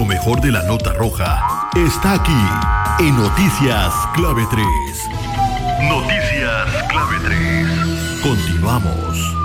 Lo mejor de la nota roja está aquí en Noticias Clave 3. Noticias Clave 3. Continuamos.